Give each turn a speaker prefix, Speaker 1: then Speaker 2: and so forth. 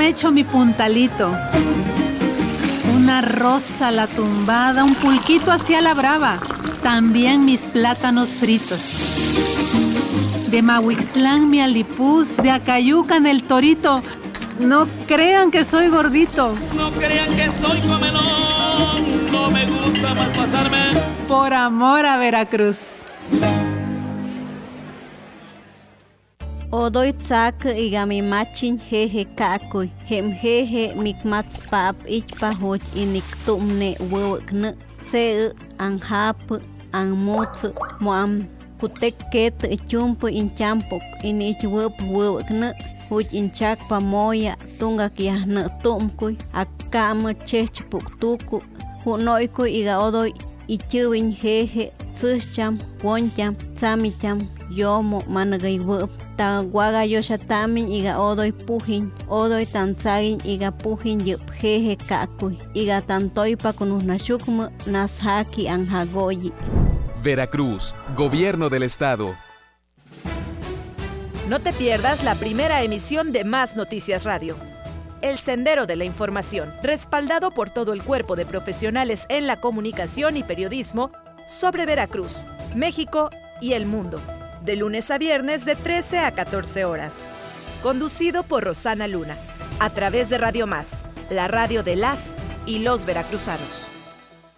Speaker 1: hecho mi puntalito. Una rosa la tumbada, un pulquito hacia la brava. También mis plátanos fritos. De Mahuixtlán mi alipuz, de Acayucan el torito. No crean que soy gordito.
Speaker 2: No crean que soy comelón. No me gusta malpasarme.
Speaker 1: Por amor a Veracruz.
Speaker 3: Odoy tsak igami machin jeje kakoy. Hem jeje mikmats pap ichpa hoj inik tumne wewekne. Se anhap anmuts moam kutek ket chumpo inchampok inich wewekne. Huj inchak pamoya tunga kiahne tumkuy. Akam chechpuk tuku. Hunoykoy iga odoy ichuwin jeje tsucham woncham tsamicham yomo managay wep. Tawaga yoshatamin iga odoy pujin, odoy tanzagin iga pujin yup jeje kakuy, iga tantoy pa kunusnashukmu nashaki anjagoyi.
Speaker 4: Veracruz, Gobierno del Estado.
Speaker 5: No te pierdas la primera emisión de Más Noticias Radio. El Sendero de la Información, respaldado por todo el cuerpo de profesionales en la comunicación y periodismo sobre Veracruz, México y el mundo. De lunes a viernes de 13 a 14 horas. Conducido por Rosana Luna, a través de Radio Más, la radio de las y los veracruzanos.